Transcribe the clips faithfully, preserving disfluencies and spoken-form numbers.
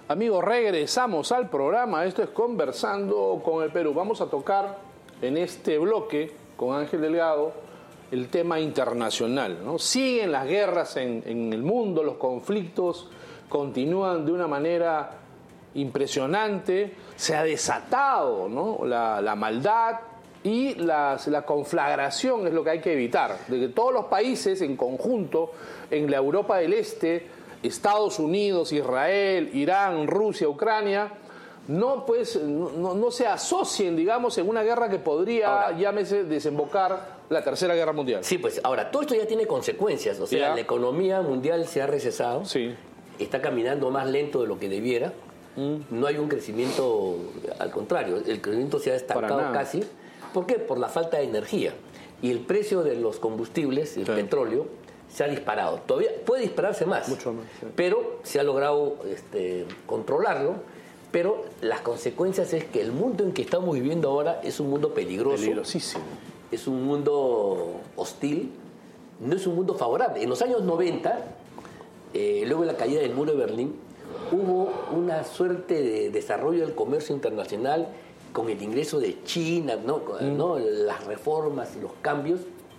Amigos, regresamos al programa. Esto es Conversando con el Perú. Vamos a tocar en este bloque con Ángel Delgado el tema internacional, ¿no? Siguen las guerras en, en el mundo, los conflictos continúan de una manera impresionante. Se ha desatado, ¿no? la, la maldad y las, la conflagración es lo que hay que evitar. De que todos los países en conjunto, en la Europa del Este, Estados Unidos, Israel, Irán, Rusia, Ucrania, no, pues, no, no se asocien, digamos, en una guerra que podría, ahora, llámese, desembocar la Tercera Guerra Mundial. Sí, pues ahora, todo esto ya tiene consecuencias. O sea, ¿ya? La economía mundial se ha recesado, sí. Está caminando más lento de lo que debiera, mm. No hay un crecimiento, al contrario, el crecimiento se ha estancado casi. ¿Por qué? Por la falta de energía. Y el precio de los combustibles, el sí. petróleo, se ha disparado. Todavía puede dispararse más, Mucho más sí. pero se ha logrado este, controlarlo. Pero las consecuencias es que el mundo en que estamos viviendo ahora es un mundo peligroso. Peligrosísimo. Es un mundo hostil, no es un mundo favorable. En los años noventa, eh, luego de la caída del muro de Berlín, hubo una suerte de desarrollo del comercio internacional con el ingreso de China, ¿no? Mm. ¿no? Las reformas y los cambios.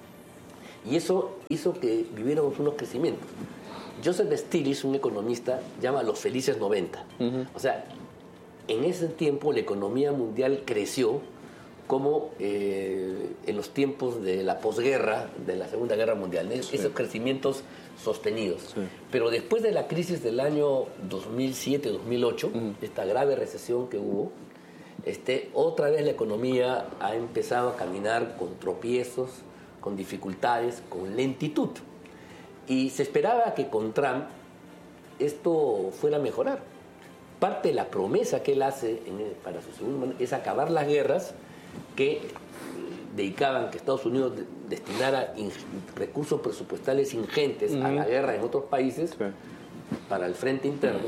Y eso hizo que viviéramos unos crecimientos. Joseph Stiglitz, un economista, llama los felices noventa. Uh-huh. O sea, en ese tiempo la economía mundial creció como eh, en los tiempos de la posguerra, de la Segunda Guerra Mundial, sí. Esos crecimientos sostenidos. Sí. Pero después de la crisis del año dos mil siete dos mil ocho, uh-huh. esta grave recesión que hubo, este, otra vez la economía ha empezado a caminar con tropiezos, con dificultades, con lentitud. Y se esperaba que con Trump esto fuera a mejorar. Parte de la promesa que él hace en, para su segundo mandato es acabar las guerras que dedicaban, que Estados Unidos destinara in, recursos presupuestales ingentes uh-huh. a la guerra en otros países sí. para el frente interno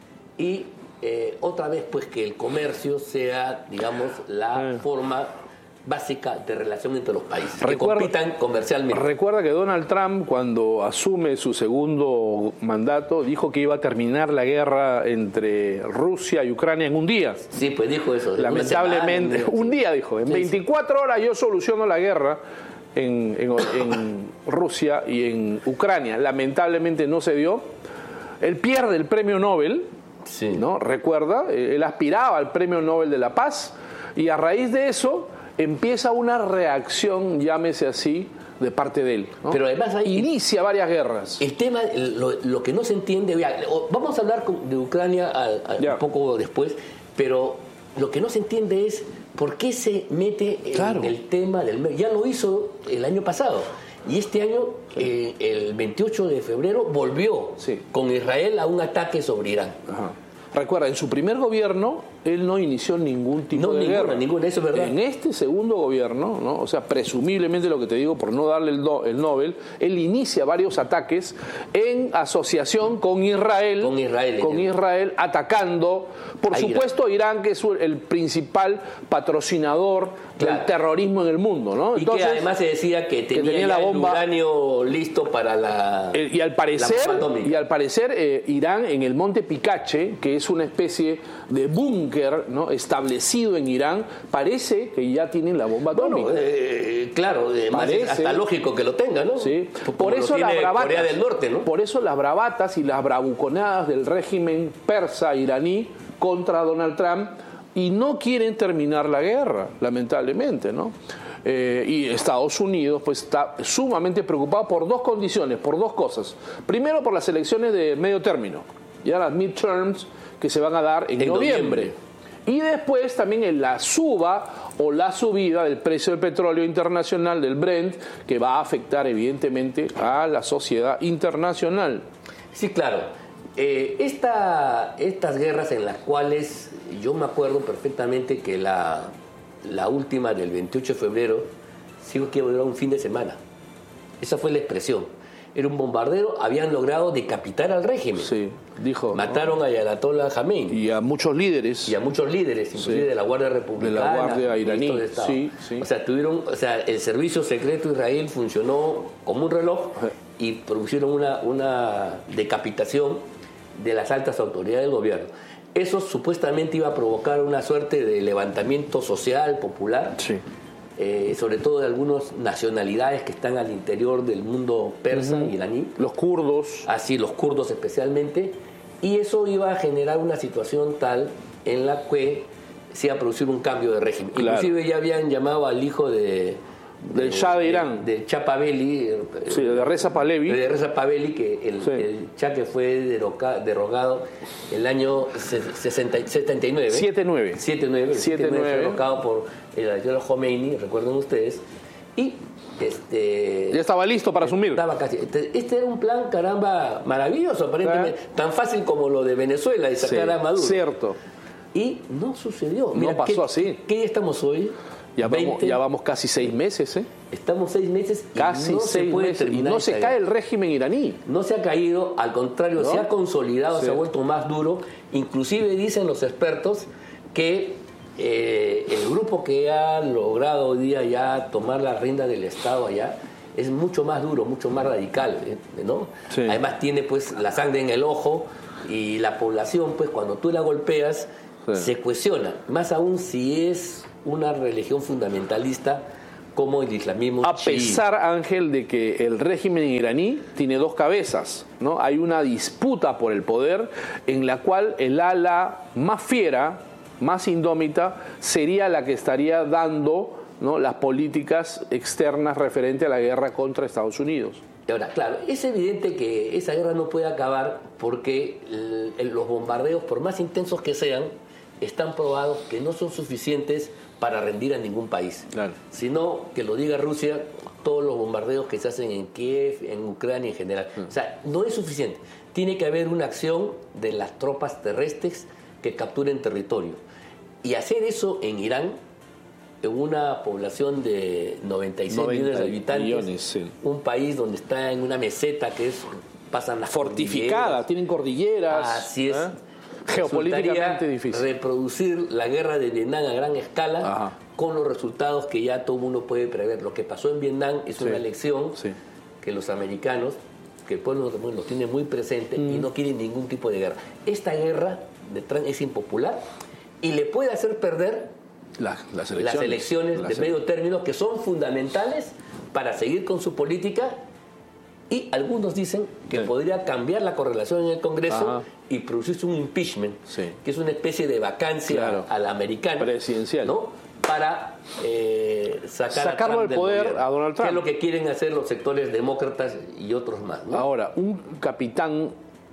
y eh, otra vez pues que el comercio sea, digamos, la uh-huh. forma básica de relación entre los países, recuerda, que compitan comercialmente. Recuerda que Donald Trump, cuando asume su segundo mandato, dijo que iba a terminar la guerra entre Rusia y Ucrania en un día. Sí, pues dijo eso. Lamentablemente, semana, un día dijo, en sí, veinticuatro horas yo soluciono la guerra en, en, en Rusia y en Ucrania. Lamentablemente no se dio. Él pierde el premio Nobel, sí. ¿no? Recuerda, él aspiraba al premio Nobel de la Paz y a raíz de eso empieza una reacción, llámese así, de parte de él, ¿no? Pero además hay, inicia varias guerras. El tema, lo, lo que no se entiende, vamos a hablar de Ucrania a, a un poco después, pero lo que no se entiende es por qué se mete en claro. el tema del... Ya lo hizo el año pasado. Y este año, sí. eh, el veintiocho de febrero, volvió sí. con Israel a un ataque sobre Irán. Ajá. Recuerda, en su primer gobierno, él no inició ningún tipo no, de ninguna, guerra. Ninguna, eso es verdad. En este segundo gobierno, ¿no? O sea, presumiblemente lo que te digo, por no darle el, do, el Nobel, él inicia varios ataques en asociación con Israel, con Israel, con Israel atacando, por a supuesto, Irán. Irán, que es el principal patrocinador claro. del terrorismo en el mundo, ¿no? Y Entonces, que además se decía que tenía, que tenía la bomba, el uranio listo para la... Eh, y al parecer, y al parecer eh, Irán, en el monte Picache, que es una especie de búnker, ¿no? establecido en Irán, parece que ya tienen la bomba atómica. Bueno, eh, claro, además es hasta lógico que lo tenga, ¿no? Sí. Por eso las bravatas, Corea del Norte, ¿no? Por eso las bravatas y las bravuconadas del régimen persa iraní contra Donald Trump, y no quieren terminar la guerra, lamentablemente, ¿no? Eh, y Estados Unidos pues está sumamente preocupado por dos condiciones, por dos cosas. Primero, por las elecciones de medio término, ya las midterms que se van a dar en, en noviembre. noviembre. Y después también en la suba o la subida del precio del petróleo internacional, del Brent, que va a afectar evidentemente a la sociedad internacional. Sí, claro. Eh, esta, estas guerras en las cuales yo me acuerdo perfectamente que la, la última del veintiocho de febrero, sigo que duró un fin de semana. Esa fue la expresión. Era un bombardero, habían logrado decapitar al régimen. Sí, dijo. Mataron ¿no? a Ayatollah Khamenei. Y a muchos líderes. Y a muchos líderes, inclusive sí. de la Guardia Republicana. De la Guardia iraní. Sí, sí. O sea, tuvieron, o sea, el servicio secreto de Israel funcionó como un reloj y produjeron una, una decapitación de las altas autoridades del gobierno. Eso supuestamente iba a provocar una suerte de levantamiento social, popular, Sí. eh, sobre todo de algunas nacionalidades que están al interior del mundo persa, Uh-huh. iraní, Los kurdos. así los kurdos especialmente, y eso iba a generar una situación tal en la que se iba a producir un cambio de régimen. Claro. Inclusive ya habían llamado al hijo de... Del Shah de Irán. De, de Shah Pahlavi, Sí, de Reza Pahlavi. de Reza Pahlavi, que el, Sí. el Shah que fue deroca, derogado el año sesenta, setenta y nueve. siete nueve. siete nueve. siete nueve. Fue derrocado por el ayatollah Khomeini, recuerden ustedes. Y este... Ya estaba listo para asumir. Estaba casi. Este, este era un plan, caramba, maravilloso, aparentemente. ¿Eh? Tan fácil como lo de Venezuela y sacar Sí, a Maduro. cierto. Y no sucedió. No pasó ¿qué, así. ¿Qué día estamos hoy? Ya vamos, veinte. ya vamos casi seis meses, ¿eh? Estamos seis meses y Casi no seis se puede meses. Y terminar no se esta cae guerra. el régimen iraní. No se ha caído, al contrario, ¿No? se ha consolidado, Sí. se ha vuelto más duro. Inclusive dicen los expertos que eh, el grupo que ha logrado hoy día ya tomar la rienda del Estado allá es mucho más duro, mucho más radical, ¿eh? ¿no? Sí. Además tiene pues la sangre en el ojo y la población, pues cuando tú la golpeas, Sí. se cuestiona, más aún si es una religión fundamentalista como el islamismo A chií. pesar, Ángel, de que el régimen iraní tiene dos cabezas, ¿no? Hay una disputa por el poder en la cual el ala más fiera, más indómita, sería la que estaría dando, ¿no?, las políticas externas referente a la guerra contra Estados Unidos. Y ahora, claro, es evidente que esa guerra no puede acabar porque el- el- los bombardeos, por más intensos que sean, están probados que no son suficientes para rendir a ningún país. Claro. Sino que lo diga Rusia, todos los bombardeos que se hacen en Kiev, en Ucrania en general. O sea, no es suficiente. Tiene que haber una acción de las tropas terrestres que capturen territorio. Y hacer eso en Irán, en una población de noventa y seis millones de habitantes, millones, sí. un país donde está en una meseta que es pasan las Fortificada, cordilleras. tienen cordilleras. Así es. ¿eh? Geopolíticamente Resultaría difícil. reproducir la guerra de Vietnam a gran escala. Ajá. Con los resultados que ya todo el mundo puede prever. Lo que pasó en Vietnam es Sí. una lección Sí. que los americanos, que el pueblo lo tiene muy presente Mm. y no quieren ningún tipo de guerra. Esta guerra de Trump es impopular y le puede hacer perder La- las elecciones, las elecciones Las de ele- medio término, que son fundamentales para seguir con su política, y algunos dicen que Sí. podría cambiar la correlación en el Congreso Ajá. y producirse un impeachment, Sí. que es una especie de vacancia Claro. a la americana, Presidencial. ¿no? Para eh, sacar a Sacarlo Trump del poder gobierno, a Donald Trump. que es lo que quieren hacer los sectores demócratas y otros más, ¿no? Ahora, un capitán,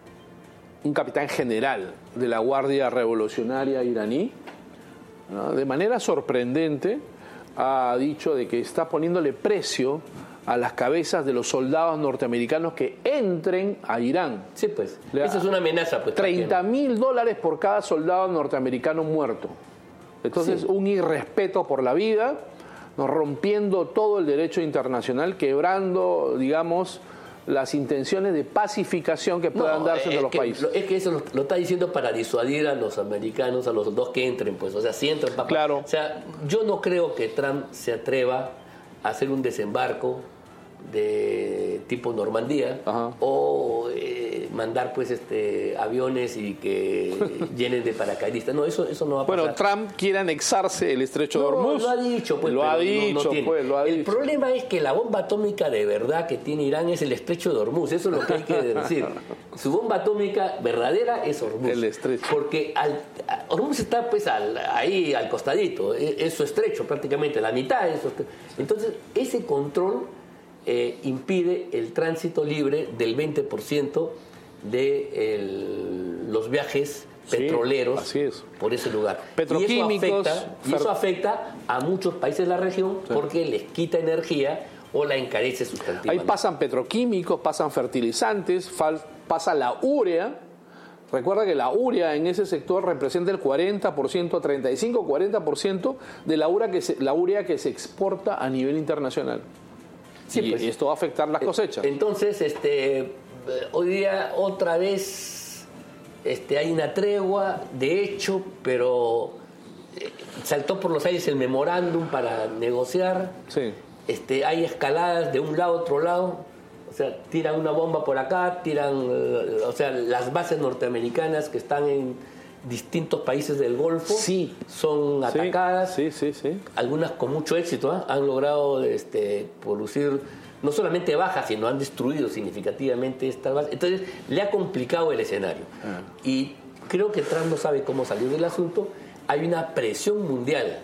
un capitán general de la Guardia Revolucionaria iraní, ¿no?, de manera sorprendente, ha dicho de que está poniéndole precio a las cabezas de los soldados norteamericanos que entren a Irán. Sí, pues. Le- Esa es una amenaza, pues. treinta también. mil dólares por cada soldado norteamericano muerto. Entonces, Sí. un irrespeto por la vida, ¿no?, rompiendo todo el derecho internacional, quebrando, digamos, las intenciones de pacificación que puedan No, darse es entre los que, países. lo- Es que eso lo, lo está diciendo para disuadir a los americanos, a los dos que entren, pues. O sea, si entran, papá. Claro. O sea, yo no creo que Trump se atreva a hacer un desembarco de tipo Normandía. Ajá. O eh, mandar, pues, este aviones y que llenen de paracaidistas. No, eso, eso no va a pasar. Bueno, Trump quiere anexarse el estrecho de No, Hormuz. lo ha dicho, pues. Lo pero ha no- no dicho, tiene. pues, lo ha El dicho. problema es que la bomba atómica de verdad que tiene Irán es el estrecho de Hormuz. Eso es lo que hay que decir. Su bomba atómica verdadera es Hormuz. El estrecho. Porque al, a- Hormuz está, pues, al- ahí al costadito. Es, es su estrecho prácticamente, la mitad es su estrecho. Entonces, ese control eh, impide el tránsito libre del veinte por ciento de el- los viajes Sí, petroleros así es. por ese lugar. Petroquímicos, Y eso afecta, y eso fer- afecta a muchos países de la región Sí. porque les quita energía o la encarece Ahí sustantivamente. pasan petroquímicos, pasan fertilizantes, fal- pasa la urea. Recuerda que la urea en ese sector representa el cuarenta por ciento, treinta y cinco, cuarenta por ciento de la urea que se, la urea que se exporta a nivel internacional. Sí, y, pues. y esto va a afectar las cosechas. Entonces, este, eh, hoy día otra vez este, hay una tregua, de hecho, pero eh, saltó por los aires el memorándum para negociar. Sí. Este, hay escaladas de un lado a otro lado. O sea, tiran una bomba por acá, tiran, eh, o sea, las bases norteamericanas que están en, distintos países del Golfo sí. son atacadas, sí, sí, sí, sí. algunas con mucho éxito, ¿eh? Han logrado este, producir no solamente bajas, sino han destruido significativamente estas bases. Entonces le ha complicado el escenario. Ah. Y creo que Trump no sabe cómo salir del asunto. Hay una presión mundial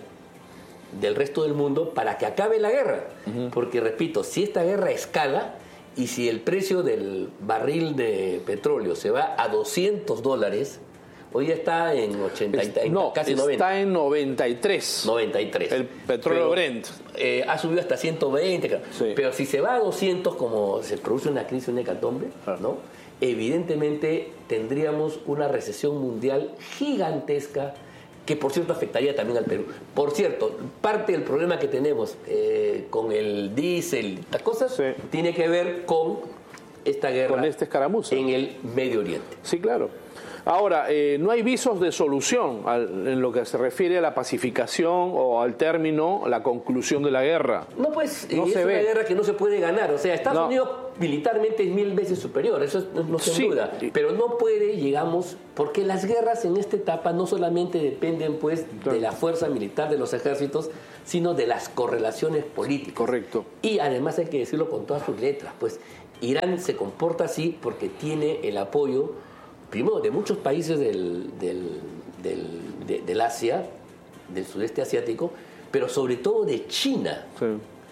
del resto del mundo para que acabe la guerra. Uh-huh. Porque, repito, si esta guerra escala y si el precio del barril de petróleo se va a doscientos dólares, hoy ya está en ochenta, es, no, casi noventa. Está en noventa y tres. noventa y tres. El petróleo pero, Brent. Eh, ha subido hasta ciento veinte. Claro. Sí. Pero si se va a doscientos, como se produce una crisis, una hecatombe, ah. ¿no? Evidentemente tendríamos una recesión mundial gigantesca que, por cierto, afectaría también al Perú. Por cierto, parte del problema que tenemos eh, con el diésel, estas cosas, sí. tiene que ver con esta guerra con esta escaramuza en el Medio Oriente. Sí, claro. Ahora, eh, no hay visos de solución al, en lo que se refiere a la pacificación o al término, la conclusión de la guerra. No, pues, no es se una ve. guerra que no se puede ganar. O sea, Estados no. Unidos militarmente es mil veces superior, eso no se sí. duda. Pero no puede, llegamos, porque las guerras en esta etapa no solamente dependen, pues, claro. de la fuerza militar de los ejércitos, sino de las correlaciones políticas. Correcto. Y además hay que decirlo con todas sus letras, pues, Irán se comporta así porque tiene el apoyo, primero, de muchos países del, del, del, de, del Asia, del sudeste asiático, pero sobre todo de China, sí.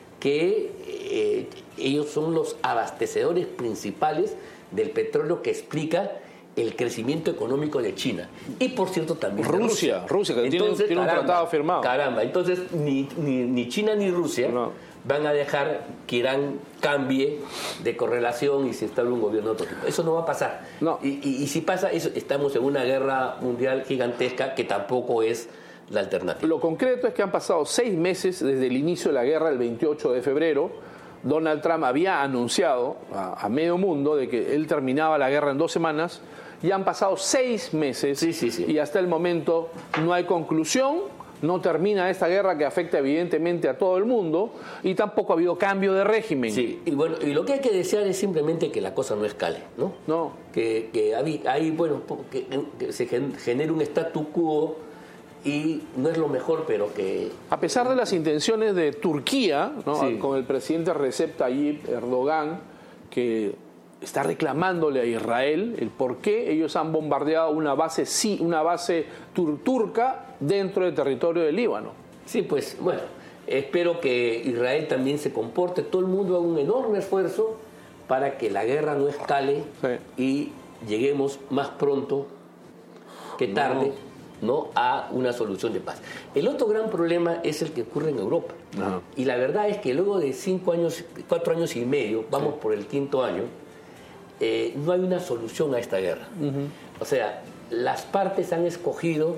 que eh, ellos son los abastecedores principales del petróleo que explica el crecimiento económico de China. Y, por cierto, también Rusia. Rusia, Rusia que entonces, tiene, tiene caramba, un tratado firmado. Caramba, entonces ni, ni, ni China ni Rusia no. van a dejar que Irán cambie de correlación y se instale un gobierno de otro tipo. Eso no va a pasar. No. Y, y, y si pasa, eso, estamos en una guerra mundial gigantesca que tampoco es la alternativa. Lo concreto es que han pasado seis meses desde el inicio de la guerra, el veintiocho de febrero. Donald Trump había anunciado a, a medio mundo de que él terminaba la guerra en dos semanas. Ya han pasado seis meses sí, sí, sí. y hasta el momento no hay conclusión. No termina esta guerra que afecta evidentemente a todo el mundo y tampoco ha habido cambio de régimen. Sí, y bueno, y lo que hay que desear es simplemente que la cosa no escale, ¿no? No. Que, que hay, hay, bueno, que, que se genere un statu quo y no es lo mejor, pero que... A pesar de las intenciones de Turquía, ¿no? Sí. Con el presidente Recep Tayyip Erdogan, que está reclamándole a Israel el por qué ellos han bombardeado una base, sí, una base tur turca dentro del territorio del Líbano. Sí, pues bueno, espero que Israel también se comporte, todo el mundo haga un enorme esfuerzo para que la guerra no escale sí. y lleguemos más pronto que tarde no. ¿no? a una solución de paz. El otro gran problema es el que ocurre en Europa. No. Y la verdad es que luego de cinco años, cuatro años y medio, vamos sí. por el quinto año, Eh, no hay una solución a esta guerra. Uh-huh. O sea, las partes han escogido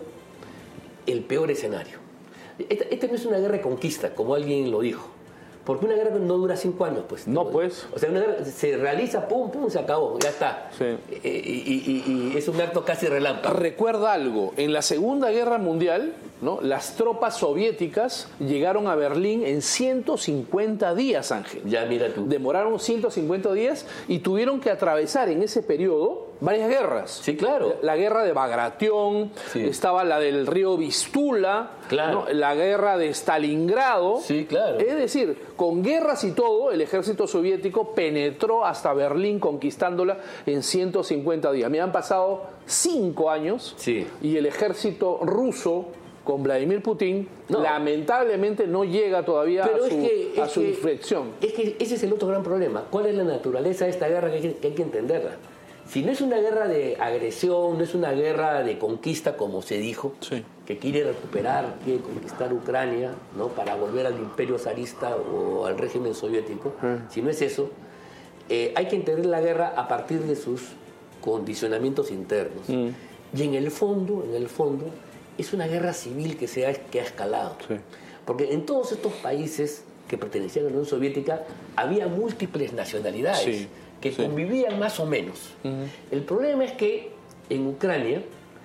el peor escenario. Esta, esta no es una guerra de conquista, como alguien lo dijo. Porque una guerra no dura cinco años, pues. No, pues. O sea, una guerra se realiza, pum, pum, se acabó, ya está. Sí. Eh, y, y, y es un acto casi relámpago. Recuerda algo, en la Segunda Guerra Mundial, ¿no? Las tropas soviéticas llegaron a Berlín en ciento cincuenta días, Ángel. Ya, mira tú. Demoraron ciento cincuenta días y tuvieron que atravesar en ese periodo varias guerras. Sí, claro. La, la guerra de Bagration, sí. estaba la del río Vistula, claro. ¿no? La guerra de Stalingrado. Sí, claro. Es decir, con guerras y todo, el ejército soviético penetró hasta Berlín conquistándola en ciento cincuenta días. Me han pasado cinco años sí. y el ejército ruso con Vladimir Putin, no. lamentablemente no llega todavía Pero a su, es que, a es su que, inflexión. Es que ese es el otro gran problema. ¿Cuál es la naturaleza de esta guerra que hay que, que hay que entenderla? Si no es una guerra de agresión, no es una guerra de conquista, como se dijo, sí. que quiere recuperar, quiere conquistar Ucrania, ¿no? Para volver al imperio zarista o al régimen soviético, mm. si no es eso, eh, hay que entender la guerra a partir de sus condicionamientos internos. Mm. Y en el fondo, en el fondo, es una guerra civil que, se ha, que ha escalado. Sí. Porque en todos estos países que pertenecían a la Unión Soviética había múltiples nacionalidades. Sí. que sí. convivían más o menos. Uh-huh. El problema es que en Ucrania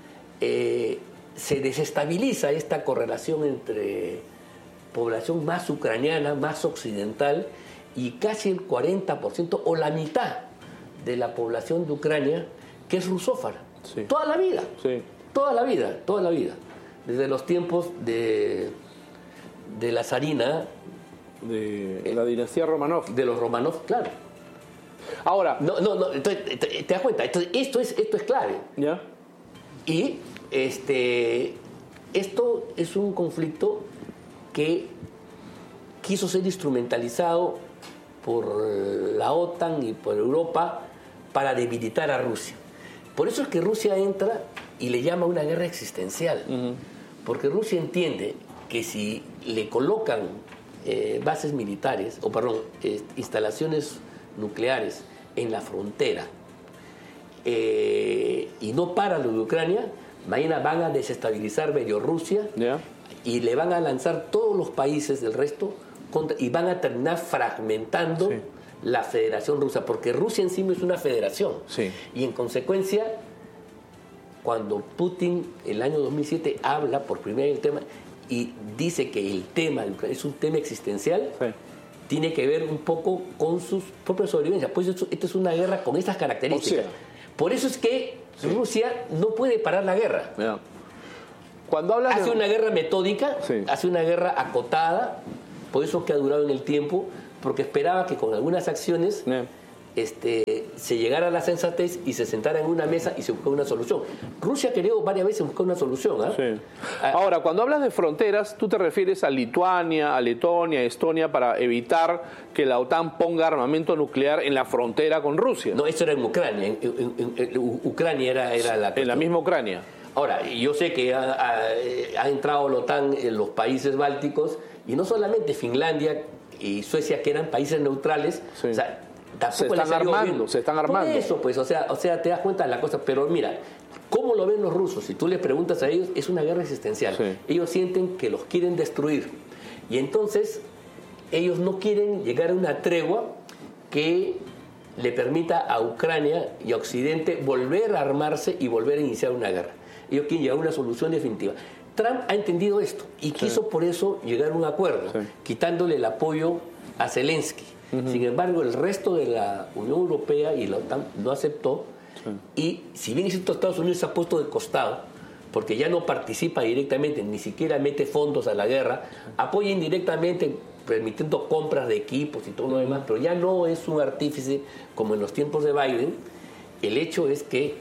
eh, se desestabiliza esta correlación entre población más ucraniana, más occidental, y casi el cuarenta por ciento o la mitad de la población de Ucrania que es rusófona. Sí. Toda la vida. Sí. Toda la vida, toda la vida. Desde los tiempos de, de la zarina. De eh, la dinastía Romanov. De los Romanov, claro. Ahora. No, no, no, entonces, te, te das cuenta, entonces, esto es, esto es clave. ¿Ya? Y este, esto es un conflicto que quiso ser instrumentalizado por la OTAN y por Europa para debilitar a Rusia. Por eso es que Rusia entra y le llama una guerra existencial. Uh-huh. Porque Rusia entiende que si le colocan eh, bases militares, o perdón, eh, instalaciones nucleares en la frontera eh, y no para lo de Ucrania, mañana van a desestabilizar Bielorrusia yeah. y le van a lanzar todos los países del resto contra, y van a terminar fragmentando sí. la Federación Rusa, porque Rusia en sí misma es una federación. Sí. Y en consecuencia, cuando Putin el año dos mil siete habla por primera vez del tema y dice que el tema es un tema existencial, sí. tiene que ver un poco con sus propias sobrevivencias. Pues esto, esto es una guerra con estas características. O sea, por eso es que sí. Rusia no puede parar la guerra. Yeah. Cuando hablas hace de... una guerra metódica, sí. hace una guerra acotada, por eso que ha durado en el tiempo, porque esperaba que con algunas acciones yeah. este, se llegara a la sensatez y se sentara en una mesa y se buscara una solución. Rusia ha querido varias veces buscar una solución. ¿eh? Sí. Ahora, cuando hablas de fronteras, tú te refieres a Lituania, a Letonia, a Estonia, para evitar que la OTAN ponga armamento nuclear en la frontera con Rusia. No, esto era en Ucrania. En, en, en, en Ucrania era, era la... En la misma Ucrania. Ahora, yo sé que ha, ha, ha entrado la OTAN en los países bálticos, y no solamente Finlandia y Suecia, que eran países neutrales, sí. o sea, se están armando, bien. se están armando. Por eso, pues, o sea, o sea, te das cuenta de la cosa. Pero mira, ¿cómo lo ven los rusos? Si tú les preguntas a ellos, es una guerra existencial. Sí. Ellos sienten que los quieren destruir. Y entonces, ellos no quieren llegar a una tregua que le permita a Ucrania y a Occidente volver a armarse y volver a iniciar una guerra. Ellos quieren llegar a una solución definitiva. Trump ha entendido esto y quiso sí. por eso llegar a un acuerdo, sí. quitándole el apoyo a Zelensky. Uh-huh. Sin embargo, el resto de la Unión Europea y la OTAN no aceptó. Sí. Y si bien es cierto, Estados Unidos se ha puesto de costado, porque ya no participa directamente, ni siquiera mete fondos a la guerra, apoya indirectamente, permitiendo compras de equipos y todo lo demás, pero ya no es un artífice como en los tiempos de Biden. El hecho es que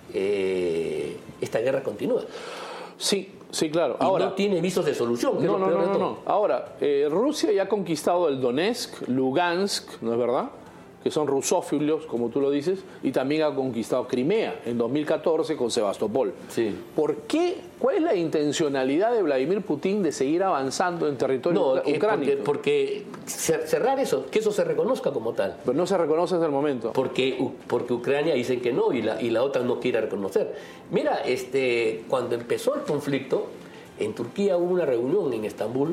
eh, esta guerra continúa. Sí, sí, claro. Y ahora, no tiene visos de solución. No, no, no, no, no. Ahora, eh, Rusia ya ha conquistado el Donetsk, Lugansk, ¿no es verdad?, que son rusófilos, como tú lo dices, y también ha conquistado Crimea en dos mil catorce con Sebastopol. Sí. ¿Por qué? ¿Cuál es la intencionalidad de Vladimir Putin de seguir avanzando en territorio no, ucraniano? Porque, porque cerrar eso, que eso se reconozca como tal. Pero no se reconoce desde el momento. Porque, porque Ucrania dicen que no y la, y la OTAN no quiere reconocer. Mira, este, cuando empezó el conflicto, en Turquía hubo una reunión en Estambul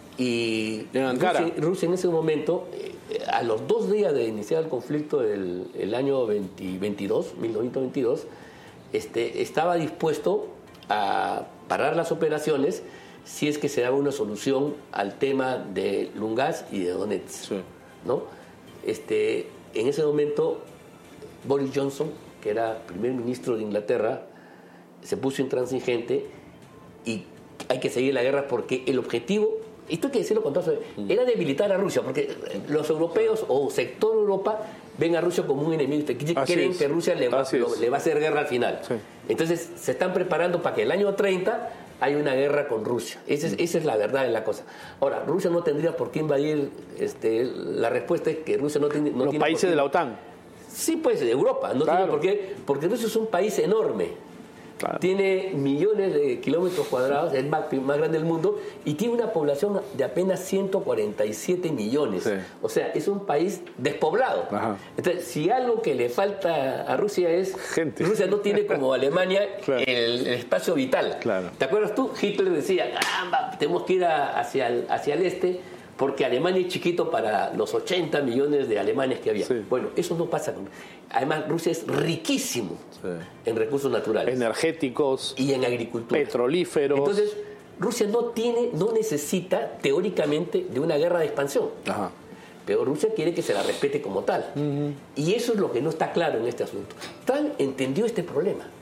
y en Ankara. Rusia, Rusia en ese momento, eh, a los dos días de iniciar el conflicto del el año veintidós, mil novecientos veintidós, este, estaba dispuesto a parar las operaciones si es que se daba una solución al tema de Lugansk y de Donetsk. Sí. ¿No? Este, en ese momento, Boris Johnson, que era primer ministro de Inglaterra, se puso intransigente y hay que seguir la guerra porque el objetivo, esto hay que decirlo con todo, era debilitar a Rusia, porque los europeos o sector Europa ven a Rusia como un enemigo, creen que Rusia le va, lo, le va a hacer guerra al final. Sí. Entonces se están preparando para que el año treinta haya una guerra con Rusia. Esa es, esa es la verdad de la cosa. Ahora, Rusia no tendría por qué invadir, este, la respuesta es que Rusia no tiene... No los tiene países por qué, de la OTAN. Sí, pues, de Europa. No claro. tiene por qué, porque Rusia es un país enorme. Claro. Tiene millones de kilómetros cuadrados, es el más, más grande del mundo, y tiene una población de apenas ciento cuarenta y siete millones. Sí. O sea, es un país despoblado. Ajá. Entonces, si algo que le falta a Rusia es... Gente. Rusia no tiene como Alemania claro. el, el espacio vital. Claro. ¿Te acuerdas tú? Hitler decía, caramba, tenemos que ir a, hacia, el, hacia el este, porque Alemania es chiquito para los ochenta millones de alemanes que había. Sí. Bueno, eso no pasa con... Además, Rusia es riquísimo sí. en recursos naturales. Energéticos. Y en agricultura. Petrolíferos. Entonces, Rusia no tiene, no necesita, teóricamente, de una guerra de expansión. Ajá. Pero Rusia quiere que se la respete como tal. Uh-huh. Y eso es lo que no está claro en este asunto. Trump entendió este problema.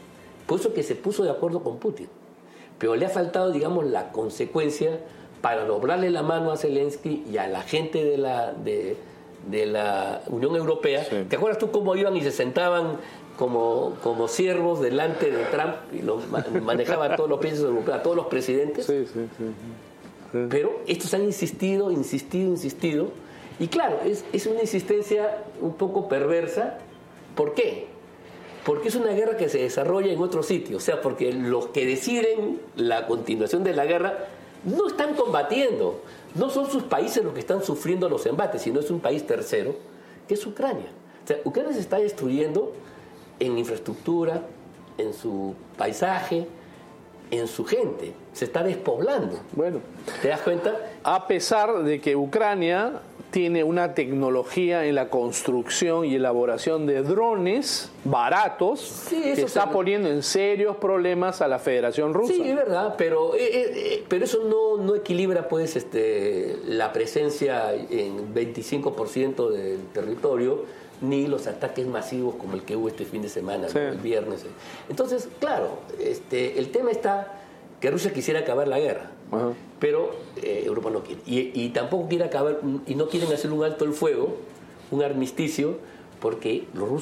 Por eso que se puso de acuerdo con Putin. Pero le ha faltado, digamos, la consecuencia para doblarle la mano a Zelensky y a la gente de la, de, de la Unión Europea. Sí. ¿Te acuerdas tú cómo iban y se sentaban como, como siervos delante de Trump y los manejaban a todos los países europeos, a todos los presidentes? Sí, sí, sí. sí. Pero estos han insistido, insistido, insistido. Y claro, es, es una insistencia un poco perversa. ¿Por qué? Porque es una guerra que se desarrolla en otro sitio. O sea, porque los que deciden la continuación de la guerra no están combatiendo. No son sus países los que están sufriendo los embates, sino es un país tercero, que es Ucrania. O sea, Ucrania se está destruyendo en infraestructura, en su paisaje, en su gente. Se está despoblando. Bueno, ¿te das cuenta? A pesar de que Ucrania tiene una tecnología en la construcción y elaboración de drones baratos, sí, que está se... poniendo en serios problemas a la Federación Rusa. Sí, es verdad, pero, eh, eh, pero eso no, no equilibra pues este, la presencia en veinticinco por ciento del territorio, ni los ataques masivos como el que hubo este fin de semana, sí. ¿no? El viernes. Entonces, claro, este, el tema está que Rusia quisiera acabar la guerra. Ajá. Pero eh, Europa no quiere. Y, y tampoco quiere acabar, y no quieren hacer un alto el fuego, un armisticio, porque los rusos